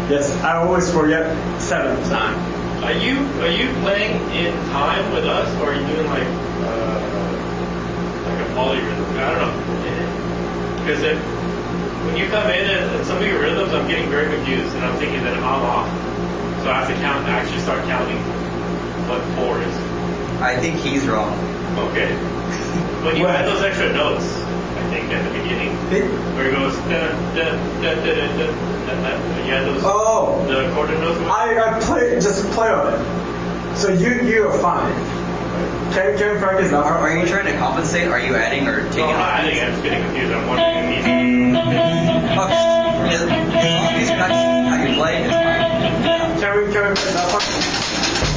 Yes, I always forget 7 time. Are you playing in time with us, or are you doing like a polyrhythm? I don't know. Because when you come in and some of your rhythms, I'm getting very confused, and I'm thinking that I'm off. So I have to actually start counting what 4 is. I think he's wrong. Okay. When you add those extra notes, I think at the beginning, where it goes da da da da da da, you add those the quarter notes. Just play on it. So you are fine. Can you practice that? Are you trying to compensate? Are you adding or taking? No, I'm not adding. I'm just getting confused. I'm wondering if he's. Okay. As long as you're not how you play, it's fine. Can we practice that part?